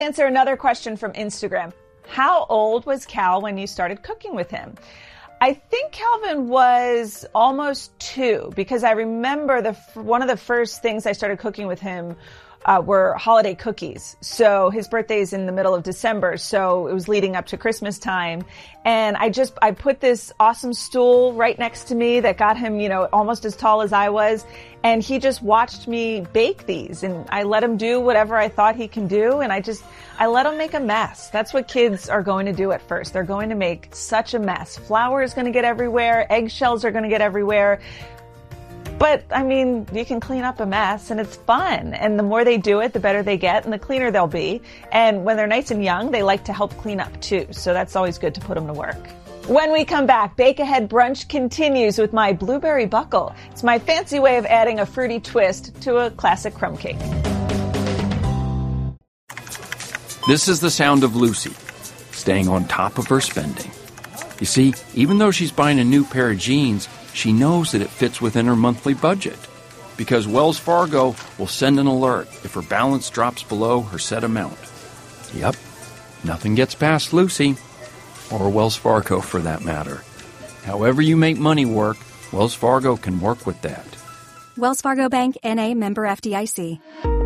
Answer another question from Instagram. How old was Cal when you started cooking with him? I think Calvin was almost 2 because I remember one of the first things I started cooking with him were holiday cookies. So his birthday's in the middle of December, so it was leading up to Christmas time. And I put this awesome stool right next to me that got him, almost as tall as I was. And he just watched me bake these, and I let him do whatever I thought he can do. And I let him make a mess. That's what kids are going to do at first. They're going to make such a mess. Flour is going to get everywhere. Eggshells are going to get everywhere. But, you can clean up a mess, and it's fun. And the more they do it, the better they get, and the cleaner they'll be. And when they're nice and young, they like to help clean up, too. So that's always good to put them to work. When we come back, Bake Ahead Brunch continues with my blueberry buckle. It's my fancy way of adding a fruity twist to a classic crumb cake. This is the sound of Lucy, staying on top of her spending. You see, even though she's buying a new pair of jeans, she knows that it fits within her monthly budget, because Wells Fargo will send an alert if her balance drops below her set amount. Yep, nothing gets past Lucy, or Wells Fargo for that matter. However you make money work, Wells Fargo can work with that. Wells Fargo Bank, N.A., member FDIC.